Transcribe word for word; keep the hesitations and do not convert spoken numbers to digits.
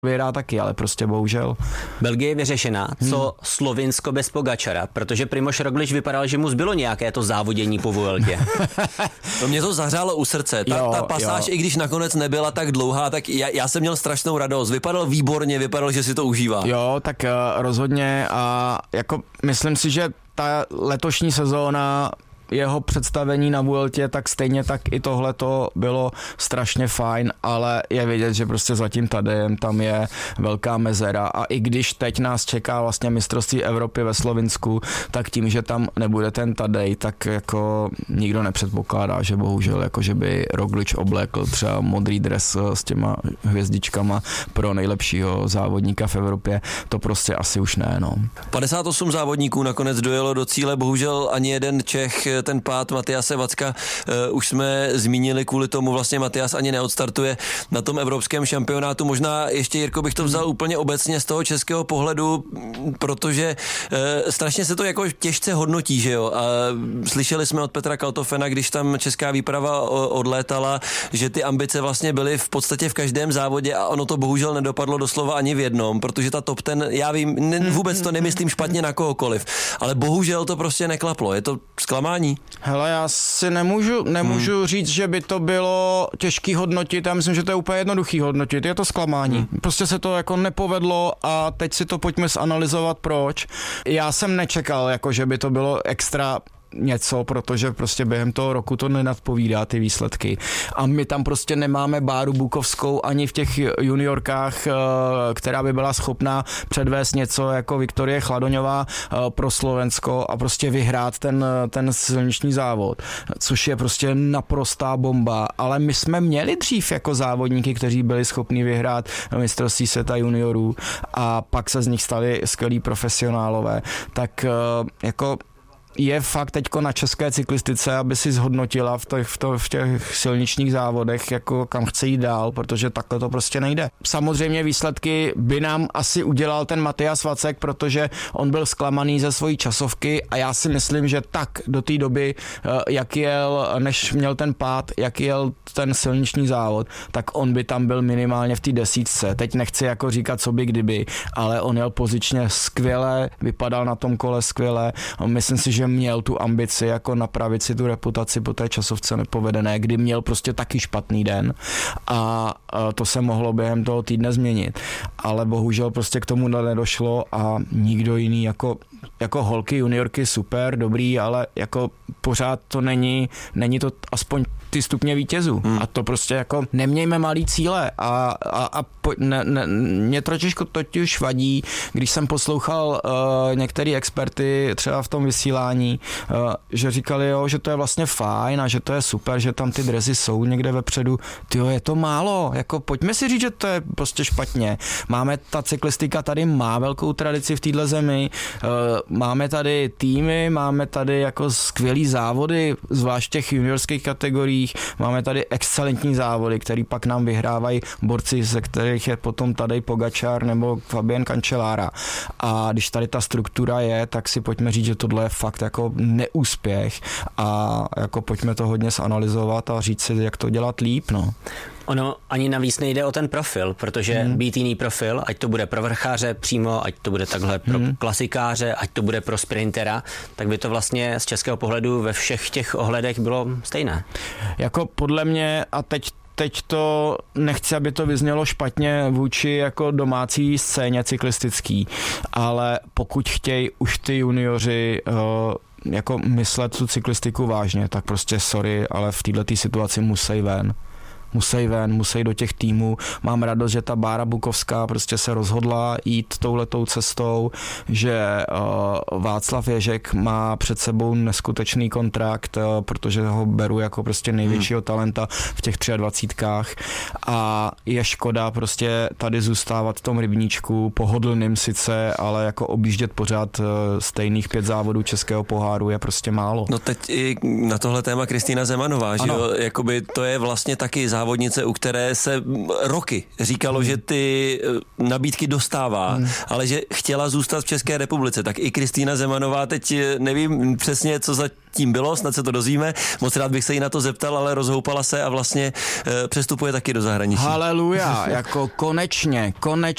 vyhrá taky, ale prostě bohužel. Belgie je vyřešená. Co hmm. Slovinsko bez Pogačara? Protože Primož Roglič vypadal, že mu zbylo nějaké to závodění po Vueltě. To mě to zahřálo u srdce. Ta, jo, ta pasáž, jo. i když nakonec nebyla tak dlouhá, tak já, já jsem měl strašnou radost. Vypadal výborně, vypadal, že si to užívá. Jo, tak uh, rozhodně a jako myslím si, že ta letošní sezóna jeho představení na Vueltě, tak stejně tak i tohleto bylo strašně fajn, ale je vidět, že prostě za tím Tadejem tam je velká mezera a i když teď nás čeká vlastně mistrovství Evropy ve Slovinsku, tak tím, že tam nebude ten Tadej, tak jako nikdo nepředpokládá, že bohužel jako že by Roglič oblékl třeba modrý dres s těma hvězdičkama pro nejlepšího závodníka v Evropě, to prostě asi už ne, no. padesát osm závodníků nakonec dojelo do cíle, bohužel ani jeden Čech ten pád Matyase Vacka uh, už jsme zmínili, kvůli tomu vlastně Matyas ani neodstartuje na tom evropském šampionátu. Možná ještě, Jirko, bych to vzal úplně obecně z toho českého pohledu, protože uh, strašně se to jako těžce hodnotí, že jo? A slyšeli jsme od Petra Kaltofena, když tam česká výprava odlétala, že ty ambice vlastně byly v podstatě v každém závodě a ono to bohužel nedopadlo doslova ani v jednom, protože ta top ten, já vím, ne, vůbec to nemyslím špatně na kohokoliv, ale bohužel to prostě neklaplo. Je to zklamání? Hele, já si nemůžu, nemůžu hmm. říct, že by to bylo těžký hodnotit, já myslím, že to je úplně jednoduchý hodnotit, je to zklamání. Hmm. Prostě se to jako nepovedlo a teď si to pojďme zanalyzovat proč. Já jsem nečekal, jako že by to bylo extra něco, protože prostě během toho roku to nenadpovídá ty výsledky. A my tam prostě nemáme Báru Bukovskou ani v těch juniorkách, která by byla schopná předvést něco jako Viktorie Chladoňová pro Slovensko a prostě vyhrát ten, ten silniční závod, což je prostě naprostá bomba. Ale my jsme měli dřív jako závodníky, kteří byli schopni vyhrát mistrovství světa juniorů a pak se z nich stali skvělí profesionálové. Tak jako je fakt teďko na české cyklistice, aby si zhodnotila v těch, v, to, v těch silničních závodech, jako kam chce jít dál, protože takhle to prostě nejde. Samozřejmě výsledky by nám asi udělal ten Matyas Vacek, protože on byl zklamaný ze svojí časovky a já si myslím, že tak do té doby, jak jel, než měl ten pád, jak jel ten silniční závod, tak on by tam byl minimálně v té desítce. Teď nechci jako říkat, co by kdyby, ale on jel pozičně skvěle, vypadal na tom kole skvěle. Myslím si, že měl tu ambici jako napravit si tu reputaci po té časovce nepovedené, kdy měl prostě taky špatný den a to se mohlo během toho týdne změnit. Ale bohužel prostě k tomu nedošlo a nikdo jiný jako, jako holky, juniorky super, dobrý, ale jako pořád to není, není to aspoň ty stupně vítězů. Hmm. A to prostě jako nemějme malý cíle a, a, a po, ne, ne, mě trošičku totiž vadí, když jsem poslouchal uh, některé experty třeba v tom vysílání, uh, že říkali, jo, že to je vlastně fajn a že to je super, že tam ty dresy jsou někde vepředu. Tyjo, je to málo, jako pojďme si říct, že to je prostě špatně. Máme, ta cyklistika tady má velkou tradici v téhle zemi, uh, máme tady týmy, máme tady jako skvělý závody, zvlášť v těch juniorských kategoriích. Máme tady excelentní závody, který pak nám vyhrávají borci, ze kterých je potom Tadej Pogačar nebo Fabian Cancellara. A když tady ta struktura je, tak si pojďme říct, že tohle je fakt jako neúspěch a jako pojďme to hodně zanalyzovat a říct si, jak to dělat líp, no. Ono ani navíc nejde o ten profil, protože hmm. být jiný profil, ať to bude pro vrcháře přímo, ať to bude takhle pro hmm. klasikáře, ať to bude pro sprintera, tak by to vlastně z českého pohledu ve všech těch ohledech bylo stejné. Jako podle mě, a teď Teď to nechci, aby to vyznělo špatně vůči jako domácí scéně cyklistický, ale pokud chtějí už ty junioři uh, jako myslet tu cyklistiku vážně, tak prostě sorry, ale v této situaci musí ven. Musí ven, musí do těch týmů. Mám radost, že ta Bára Bukovská prostě se rozhodla jít touhletou cestou, že uh, Václav Ježek má před sebou neskutečný kontrakt, uh, protože ho beru jako prostě největšího hmm. talenta v těch dvacítkách a je škoda prostě tady zůstávat v tom rybníčku, pohodlným sice, ale jako objíždět pořád uh, stejných pět závodů českého poháru je prostě málo. No teď i na tohle téma Kristýna Zemanová, že jo, jakoby to je vlastně taky závodnice, u které se roky říkalo, hmm. že ty nabídky dostává, hmm. ale že chtěla zůstat v České republice. Tak i Kristýna Zemanová teď nevím přesně, co za tím bylo, snad se to dozvíme. Moc rád bych se jí na to zeptal, ale rozhoupala se a vlastně e, přestupuje taky do zahraničí. Haleluja, jako konečně, konečně